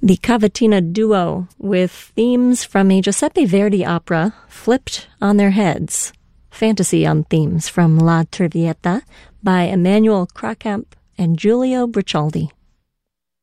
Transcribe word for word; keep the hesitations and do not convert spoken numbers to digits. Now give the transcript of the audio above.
The Cavatina duo, with themes from a Giuseppe Verdi opera flipped on their heads. Fantasy on themes from La Traviata by Emanuel Krakamp and Giulio Briccialdi.